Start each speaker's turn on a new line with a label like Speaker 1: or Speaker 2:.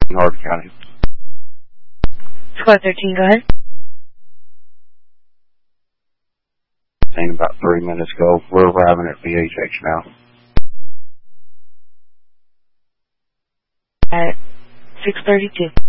Speaker 1: Hardin County.
Speaker 2: Squad 13, go ahead.
Speaker 1: Seen about 3 minutes ago. We're arriving at VHX now.
Speaker 2: At 6:32.